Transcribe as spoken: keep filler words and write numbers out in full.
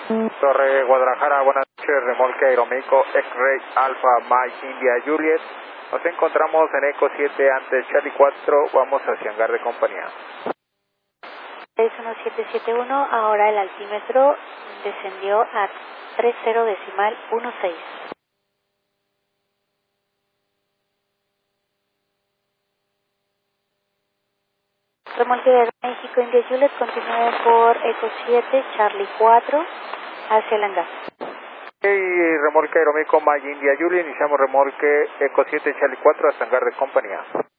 Torre Guadalajara, buenas noches, remolque aeromédico X-Ray Alpha Mike India Juliet. Nos encontramos en Eco siete antes Charlie cuatro, vamos hacia hangar de compañía. seis uno siete siete uno, ahora el altímetro descendió a treinta decimal dieciséis. Remolque de México India Juliet, continúe por Eco siete Charlie cuatro hacia el hangar. Y remolque aeromédico Mike India Juliet, iniciamos remolque Eco siete Charlie cuatro hasta hangar de compañía.